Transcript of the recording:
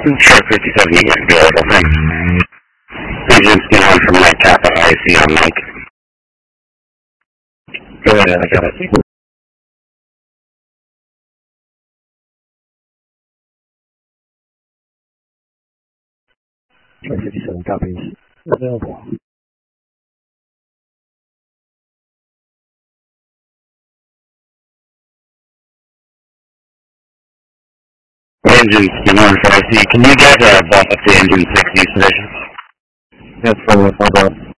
Sure, 57, you can go. Okay. Agents get on from Mike Kappa, IC on Mike. Go ahead, I got it. Sure, 57 copies. Available. Engine scheme on for IC. Can you get bump up the engine 60 position? Yes, hold on.